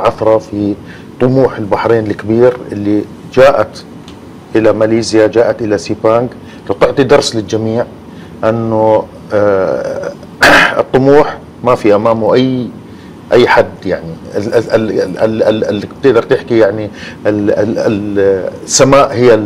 عثرة في طموح البحرين الكبير اللي جاءت إلى ماليزيا، جاءت إلى سيبانج لتعطي درس للجميع أنه الطموح ما في أمامه أي حد. يعني اللي بتقدر تحكي يعني السماء هي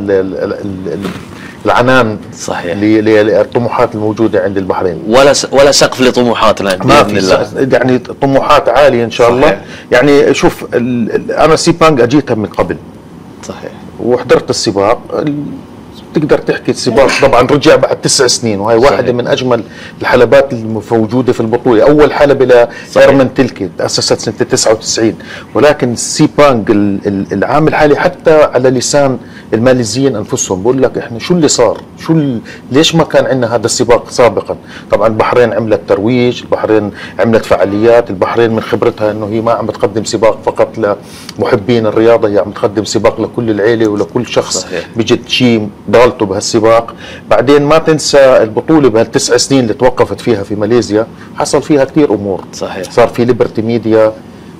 العنان صحيح للطموحات الموجودة عند البحرين. ولا سقف لطموحاتنا بإذن الله، يعني طموحات عالية إن شاء الله. يعني شوف أنا سيبانج أجيتها من قبل، صحيح، وحضرت السباق. تقدر تحكي السباق طبعا رجع بعد 9 سنين، وهي واحدة من أجمل الحلبات الموجودة في البطولة. أول حلبة لإيرمان تلكي تأسست سنة 99، ولكن سيبانج العام الحالي حتى على لسان الماليزيين أنفسهم بقول لك إحنا شو اللي صار، ليش ما كان عندنا هذا السباق سابقا. طبعا البحرين عملت ترويج، البحرين عملت فعاليات، البحرين من خبرتها إنه هي ما عم بتقدم سباق فقط لمحبين الرياضة، هي عم تقدم سباق لكل العيلة ولكل شخص بجد شيء ضالته بهالسباق. بعدين ما تنسى البطولة بهال9 سنين اللي توقفت فيها في ماليزيا حصل فيها كثير أمور. صحيح، صار في ليبرتي ميديا،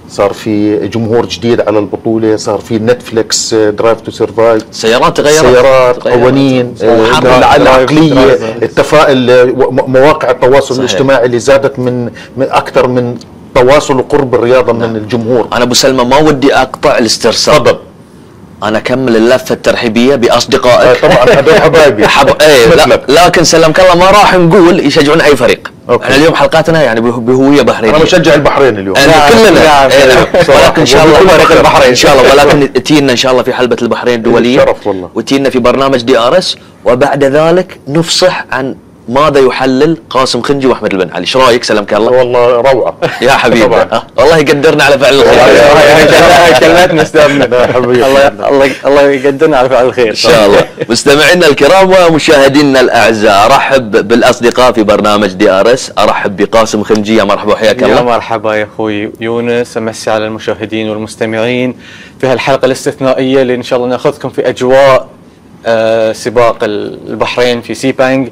صار في جمهور جديد على البطولة، صار في نتفليكس درايف تو سرفايف، سيارات تغيرت، قوانين العقلية، التفاعل، مواقع التواصل الاجتماعي اللي زادت من أكثر من تواصل وقرب الرياضة من الجمهور. أنا أبو سلمى ما ودي أقطع الاسترسال، تفضل. أنا أكمل اللفة الترحيبية بأصدقائك. طبعا هذول حبايبي لكن سلمك الله ما راح نقول يشجعون أي فريق. احنا اليوم حلقاتنا يعني بهوية بحرينية. أنا بشجع البحرين اليوم كلنا، ولكن إن شاء الله فريق البحرين إن شاء الله، ولكن تينا إن شاء الله في حلبة البحرين الدولية، شرف والله، وتينا في برنامج DRS، وبعد ذلك نفصح عن ماذا يحلل قاسم خنجي واحمد البن علي. ايش رايك سلمك الله؟ والله روعه يا حبيبي، والله يقدرنا على فعل الخير. كلماتنا استاذنا حبيبي، الله يقدرنا على فعل الخير ان شاء الله. مستمعينا الكرام ومشاهدينا الاعزاء، ارحب بالاصدقاء في برنامج DRS. ارحب بقاسم خنجي، يا مرحبا وحياك الله. يا مرحبا يا اخوي يونس، امسي على المشاهدين والمستمعين في هالحلقه الاستثنائيه اللي ان شاء الله ناخذكم في اجواء سباق البحرين في سيبانج.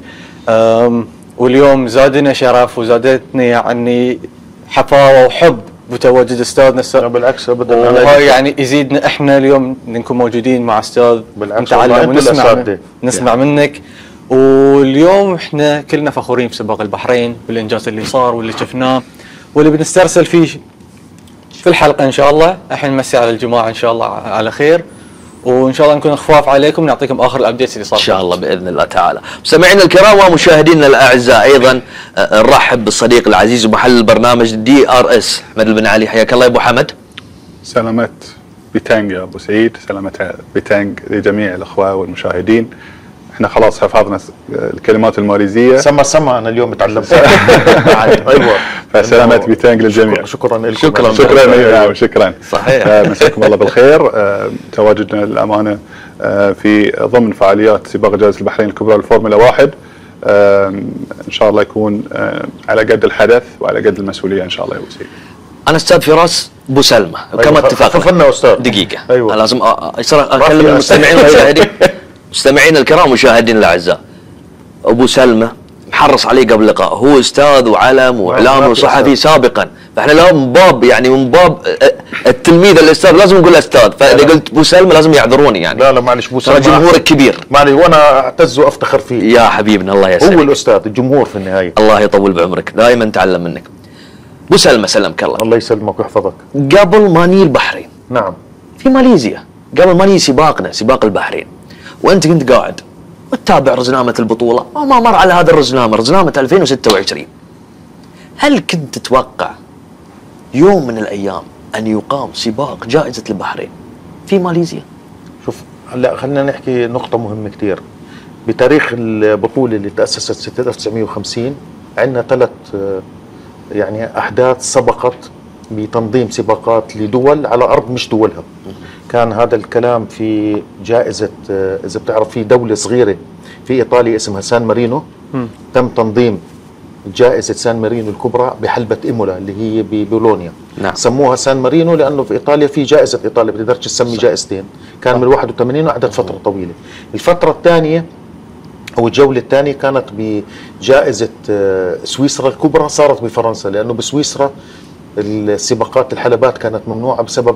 واليوم زادنا شرف وزادتنا يعني حفاوه وحب بتواجد استاذنا. بالعكس ابدا، وهاي يعني يزيدنا احنا اليوم نكون موجودين مع استاذ نتعلم ونسمع منك. واليوم احنا كلنا فخورين بسباق البحرين بالانجاز اللي صار واللي شفناه واللي بنسترسل فيه في الحلقه ان شاء الله. الحين نمسي على الجماعه ان شاء الله على خير، وان شاء الله نكون خفاف عليكم، نعطيكم اخر الابديتس اللي صار ان شاء الله باذن الله تعالى. مستمعينا الكرام ومشاهدينا الاعزاء، ايضا نرحب بالصديق العزيز ومحل البرنامج DRS احمد بن علي. حياك الله يا ابو حمد. سلامات بتانج يا ابو سعيد، سلامات بتانج لجميع الاخوه والمشاهدين. احنا خلاص حفظنا الكلمات الماليزيه. سما انا اليوم تعلمت. ايوه، فسلامات بتانج للجميع. شكرا لكم. شكرا. صحيح. مساكم الله بالخير. تواجدنا للامانه في ضمن فعاليات سباق جائزه البحرين الكبرى الفورمولا 1. ان شاء الله يكون على قد الحدث وعلى قد المسؤوليه ان شاء الله يا ابو سعيد. انا استاذ فراس ابو سلمى، كما اتفقنا استاذ دقيقه. أيوة. لازم اكلم المستمعين والمشاهدين. مستمعين الكرام ومشاهدينا الاعزاء، ابو سلمى محرص عليه قبل اللقاء، هو استاذ وعلم واعلامي وصحفي سابقا، فاحنا لا من باب يعني من باب التلميذ الاستاذ لازم نقول استاذ، فاذا قلت ابو سلمى لازم يعذروني يعني. لا معلش، ابو سلمى جمهورك كبير معلش، وانا اعتز وافتخر فيه يا حبيبنا. الله يسعدك. هو الاستاذ، الجمهور في النهايه. الله يطول بعمرك، دائما نتعلم منك. ابو سلمى سلمك الله. الله يسلمك ويحفظك. قبل ما نيجي البحرين، نعم، في ماليزيا، قبل ما نيجي سباقنا سباق البحرين، وانت كنت قاعد وتتابع رزنامه البطوله وما مر على هذا رزنامه 2026، هل كنت تتوقع يوم من الايام ان يقام سباق جائزه البحرين في ماليزيا؟ شوف هلا خلينا نحكي نقطه مهمه كثير. بتاريخ البطوله اللي تاسست سنه 1950 عندنا 3 يعني احداث سبقت بتنظيم سباقات لدول على ارض مش دولها. كان هذا الكلام في جائزة، إذا بتعرف في دولة صغيرة في إيطاليا اسمها سان مارينو، تم تنظيم جائزة سان مارينو الكبرى بحلبة إيمولا اللي هي ببولونيا. نعم. سموها سان مارينو لأنه في إيطاليا في جائزة إيطاليا بتقدرش تسمي جائزتين، كان من 81 وعدت فترة طويلة. الفترة الثانية أو الجولة الثانية كانت بجائزة سويسرا الكبرى، صارت بفرنسا، لأنه بسويسرا السباقات الحلبات كانت ممنوعة بسبب